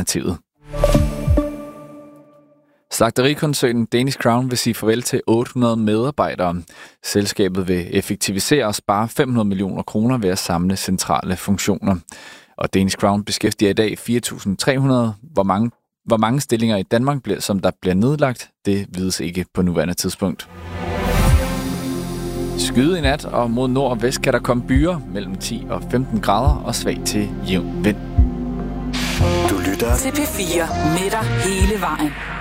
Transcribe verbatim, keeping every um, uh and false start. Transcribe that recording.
Alternativet. Slagterikoncernen Danish Crown vil sige farvel til otte hundrede medarbejdere. Selskabet vil effektivisere og spare fem hundrede millioner kroner ved at samle centrale funktioner. Og Danish Crown beskæftiger i dag fire tusind tre hundrede. Hvor mange, hvor mange stillinger i Danmark bliver, som der bliver nedlagt, det vides ikke på nuværende tidspunkt. Skyde i nat, og mod nord og vest kan der komme byer mellem ti og femten grader og svag til jævn vind. Du lytter til P fire med dig hele vejen.